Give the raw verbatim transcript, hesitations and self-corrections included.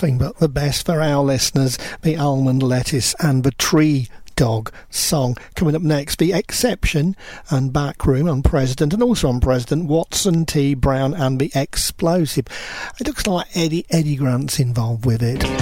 nothing but the best for our listeners, the Almond Lettuce and the Tree Dog song. Coming up next, The Exception and Backroom on President, and also on President, Watson T. Brown and The Explosive. It looks like Eddie Eddie Grant's involved with it.